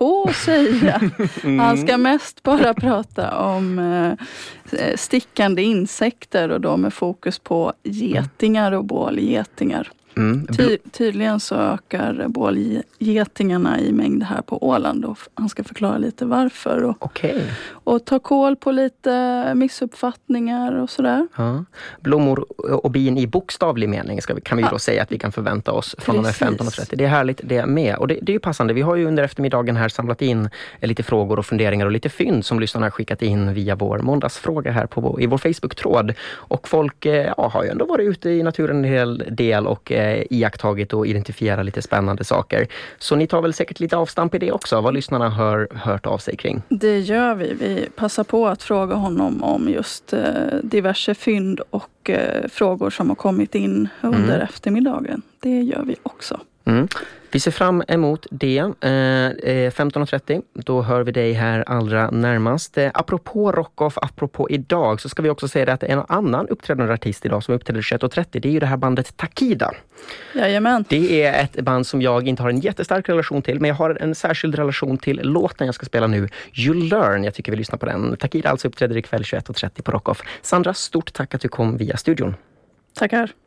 på att säga. Han ska mest bara prata om stickande insekter och då med fokus på getingar och bålgetingar. Tydligen så ökar bålgetingarna i mängd här på Åland och han ska förklara lite varför och ta koll på lite missuppfattningar och sådär. Ja. Blommor och bin i bokstavlig mening kan vi då säga att vi kan förvänta oss från och med 15.30. Det är härligt det med. Och det är ju passande. Vi har ju under eftermiddagen här samlat in lite frågor och funderingar och lite fynd som lyssnarna har skickat in via vår måndagsfråga här i vår Facebook-tråd. Och folk har ju ändå varit ute i naturen en hel del och iakttagit och identifiera lite spännande saker. Så ni tar väl säkert lite avstamp i det också, vad lyssnarna har hört av sig kring. Det gör vi. Vi passar på att fråga honom om just diverse fynd och frågor som har kommit in under eftermiddagen. Det gör vi också. Vi ser fram emot det. 15.30, då hör vi dig här allra närmast. Apropå Rockoff, apropå idag, så ska vi också säga att det är en annan uppträdande artist idag som uppträder 21.30. Det är ju det här bandet Takida. Jajamän. Det är ett band som jag inte har en jättestark relation till, men jag har en särskild relation till låten jag ska spela nu, You Learn. Jag tycker vi lyssnar på den. Takida alltså uppträder ikväll 21.30 på Rockoff. Sandra, stort tack att du kom via studion. Tackar.